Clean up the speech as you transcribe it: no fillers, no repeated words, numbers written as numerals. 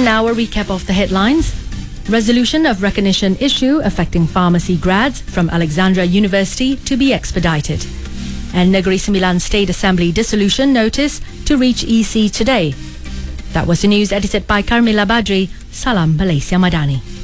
now a recap of the headlines. Resolution of recognition issue affecting pharmacy grads from Alexandra University to be expedited. And Negeri Sembilan State Assembly dissolution notice to reach EC today. That was the news edited by Carmila Badri. Salam Malaysia Madani.